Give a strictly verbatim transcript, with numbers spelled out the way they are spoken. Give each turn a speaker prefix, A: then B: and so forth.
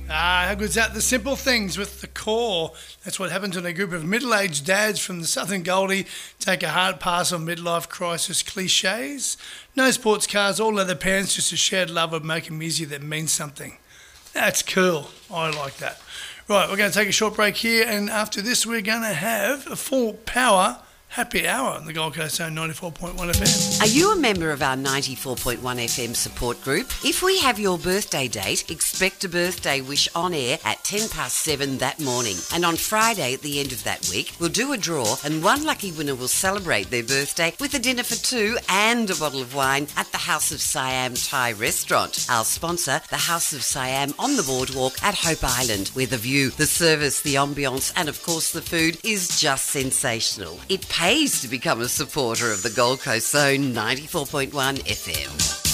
A: Ah, how good's that? The simple things with the core. That's what happens when a group of middle-aged dads from the Southern Goldie take a hard pass on midlife crisis cliches. No sports cars, all leather pants, just a shared love of making music that means something. That's cool. I like that. Right, we're going to take a short break here, and after this we're going to have a full power happy hour on the Gold Coast Zone ninety-four point one F M.
B: Are you a member of our ninety-four point one F M support group? If we have your birthday date, expect a birthday wish on air at ten past seven that morning. And on Friday at the end of that week, we'll do a draw and one lucky winner will celebrate their birthday with a dinner for two and a bottle of wine at the House of Siam Thai restaurant. Our sponsor, the House of Siam on the boardwalk at Hope Island, where the view, the service, the ambience and of course the food is just sensational. It pays to become a supporter of the Gold Coast Zone ninety-four point one F M.